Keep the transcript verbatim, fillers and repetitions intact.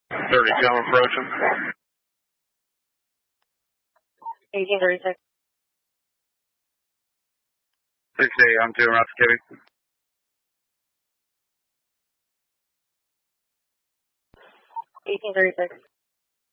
thirty-two, I'm approaching. eighteen thirty-six. six eight, I'm two, Route Skibby. eighteen thirty-six.